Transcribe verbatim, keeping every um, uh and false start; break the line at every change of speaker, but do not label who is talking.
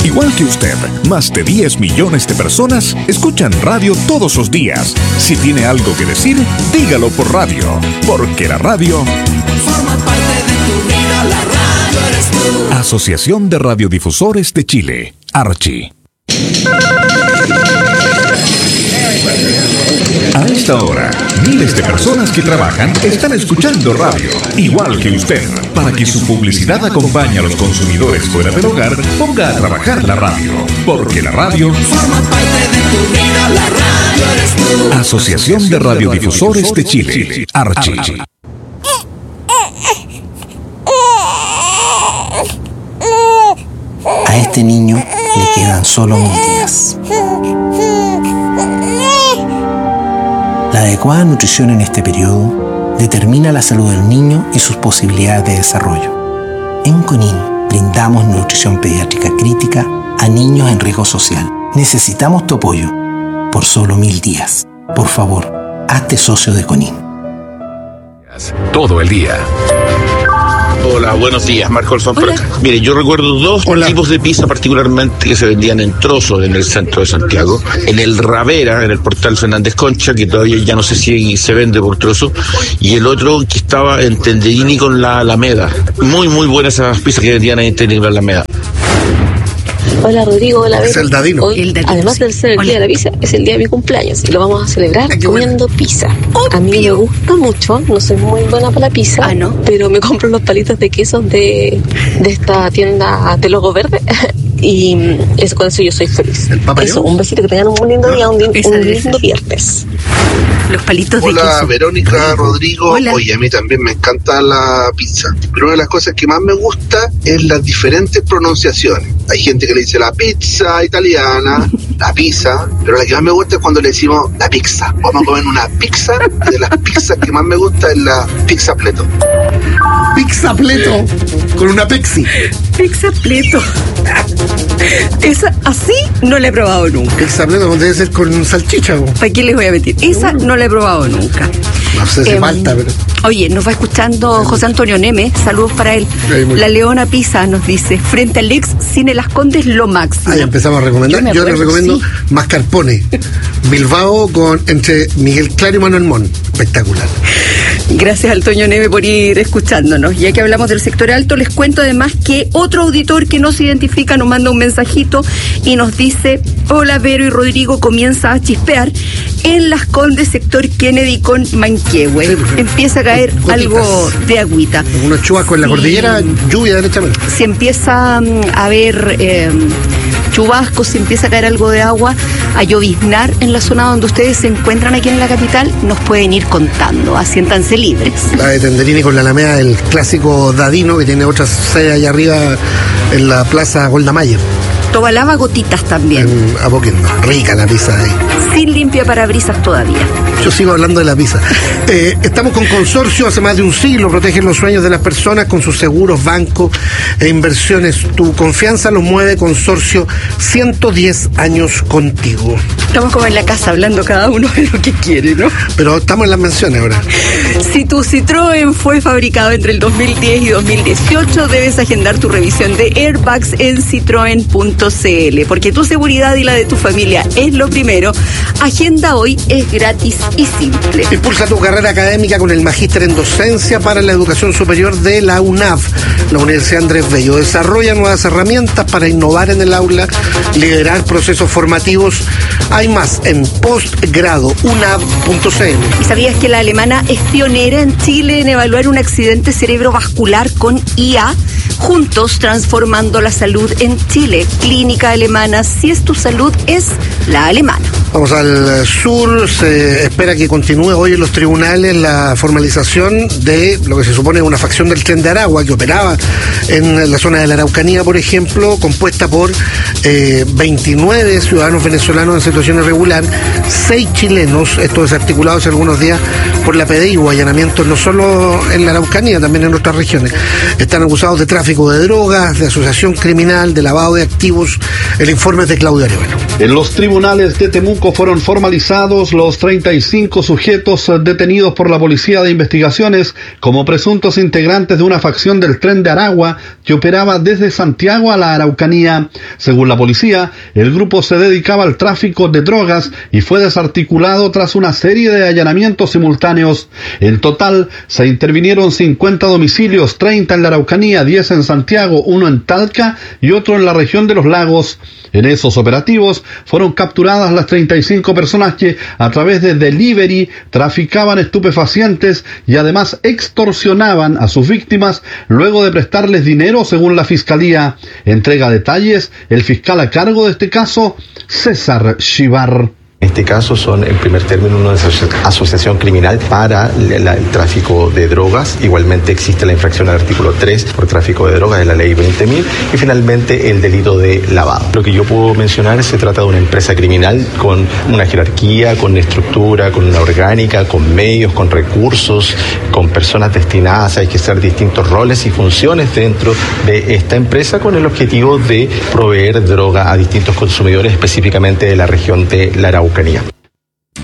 Igual que usted, más de diez millones de personas escuchan radio todos los días. Si tiene algo que decir, dígalo por radio, porque la radio
forma parte de tu vida, la radio eres tú.
Asociación de Radiodifusores de Chile, Archi. A esta hora, miles de personas que trabajan están escuchando radio, igual que usted. Para que su publicidad acompañe a los consumidores fuera del hogar, ponga a trabajar la radio, porque la radio
forma parte de tu vida, la radio eres tú.
Asociación de Radiodifusores de Chile, Archi.
A este niño le quedan solo mil días. La adecuada nutrición en este periodo determina la salud del niño y sus posibilidades de desarrollo. En CONIN brindamos nutrición pediátrica crítica a niños en riesgo social. Necesitamos tu apoyo por solo mil días. Por favor, hazte socio de CONIN.
Todo el día.
Hola, buenos días, Marco Alfonfraca. Mire, yo recuerdo dos Hola. tipos de pizza particularmente que se vendían en trozos en el centro de Santiago. En el Ravera, en el portal Fernández Concha, que todavía ya no sé si se vende por trozo. Y el otro que estaba en Tenderini con la Alameda. Muy, muy buenas esas pizzas que vendían ahí en Tenderini con la Alameda.
Hola Rodrigo, hola Beth.
Es el Dadino.
Hoy,
el Dadino.
Además de ser el hola. día de la pizza, es el día de mi cumpleaños y lo vamos a celebrar Ay, comiendo bueno. pizza. Oh, a mí me gusta mucho, no soy muy buena para la pizza, ah, ¿no? Pero me compro los palitos de queso de, de esta tienda de logo verde y eso, con eso yo soy feliz. Eso, un besito, que tengan un muy lindo día, un, un lindo viernes.
Los palitos
Hola,
de queso.
Hola Verónica, Rodrigo. Hola. Oye, a mí también me encanta la pizza. Pero una de las cosas que más me gusta es las diferentes pronunciaciones. Hay gente que le dice la pizza italiana, la pizza, pero la que más me gusta es cuando le decimos la pizza. Vamos a comer una pizza, y de las pizzas que más me gusta es la pizza pleto.
Pizza pleto, con una Pepsi.
Pizza pleto. Esa, así no la he probado nunca.
Pizza pleto debe ser con salchicha. ¿O?
¿Para qué les voy a mentir? Esa no la he probado nunca.
No sé si eh, falta, pero...
Oye, nos va escuchando José Antonio Neme, saludos para él. Ay, la Leona Pizza nos dice, frente al ex Cine Las Condes, lo máximo.
Ahí empezamos a recomendar. Yo, Yo les recomiendo sí. Mascarpone, Bilbao, con entre Miguel Claro y Manuel Mon. Espectacular.
Gracias al Toño Neve por ir escuchándonos. Ya que hablamos del sector alto, les cuento además que otro auditor que no se identifica nos manda un mensajito y nos dice: hola Vero y Rodrigo, comienza a chispear en Las Condes, sector Kennedy con Manquehue. Sí, empieza a caer Gotitas. algo de agüita.
Unos chubascos en la cordillera, lluvia derechamente.
Se empieza a ver eh, chubascos, se empieza a caer algo de agua, a lloviznar en la zona donde ustedes se encuentran aquí en la capital, nos pueden ir contando, asiéntanse libres.
La de Tenderini con la Alameda, el clásico Dadino, que tiene otra sede allá arriba en la plaza Golda Meir.
Tobalaba Gotitas también.
En Apoquindo, rica la pizza ahí.
Sin limpia parabrisas todavía.
Yo sigo hablando de la pizza. Eh, estamos con Consorcio, hace más de un siglo, protegen los sueños de las personas con sus seguros, bancos e inversiones. Tu confianza los mueve, Consorcio, ciento diez años contigo.
Estamos como en la casa hablando cada uno de lo que quiere, ¿no?
Pero estamos en las menciones ahora.
Si tu Citroën fue fabricado entre el dos mil diez y dos mil dieciocho, debes agendar tu revisión de airbags en citroen punto c l, porque tu seguridad y la de tu familia es lo primero. Agenda hoy, es gratis y simple.
Impulsa tu carrera académica con el magíster en docencia para la educación superior de la U N A V, la Universidad Andrés Bello. Desarrolla nuevas herramientas para innovar en el aula, liderar procesos formativos. Hay más en postgrado unav punto c l.
¿Y sabías que la alemana es pionera en Chile en evaluar un accidente cerebrovascular con I A? Juntos transformando la salud en Chile. Clínica Alemana, si es tu salud, es la alemana.
Vamos al sur, se espera que continúe hoy en los tribunales la formalización de lo que se supone una facción del Tren de Aragua que operaba en la zona de la Araucanía, por ejemplo, compuesta por eh, veintinueve ciudadanos venezolanos en situación irregular, seis chilenos, esto desarticulado hace algunos días por la P D I, hubo allanamientos no solo en la Araucanía, también en otras regiones. Están acusados de tráfico de drogas, de asociación criminal, de lavado de activos. El informe es de Claudio Arevalo.
En los tribunales de Temuco fueron formalizados los treinta y cinco sujetos detenidos por la Policía de Investigaciones como presuntos integrantes de una facción del Tren de Aragua que operaba desde Santiago a la Araucanía. Según la la policía, el grupo se dedicaba al tráfico de drogas y fue desarticulado tras una serie de allanamientos simultáneos. En total, se intervinieron cincuenta domicilios, treinta en la Araucanía, diez en Santiago, uno en Talca y otro en la región de los Lagos. En esos operativos fueron capturadas las treinta y cinco personas que, a través de delivery, traficaban estupefacientes y además extorsionaban a sus víctimas luego de prestarles dinero, según la Fiscalía. Entrega detalles el fiscal a cargo de este caso, César Chivar.
En este caso son, en primer término, una asociación criminal para la, el tráfico de drogas. Igualmente existe la infracción al artículo tres por tráfico de drogas de la ley veinte mil y finalmente el delito de lavado. Lo que yo puedo mencionar es que se trata de una empresa criminal con una jerarquía, con estructura, con una orgánica, con medios, con recursos, con personas destinadas a ejercer distintos roles y funciones dentro de esta empresa con el objetivo de proveer droga a distintos consumidores, específicamente de la región de la Araucanía.